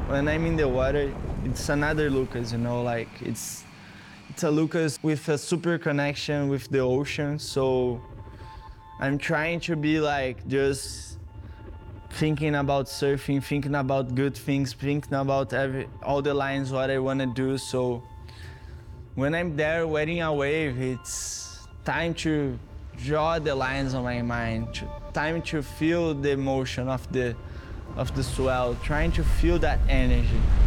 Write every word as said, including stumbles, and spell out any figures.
When I'm in the water, it's another Lucas, you know, like it's it's a Lucas with a super connection with the ocean. So I'm trying to be like just thinking about surfing, thinking about good things, thinking about every all the lines what I want to do. So when I'm there waiting a wave, it's time to draw the lines on my mind, to, time to feel the emotion of the of the swell, trying to feel that energy.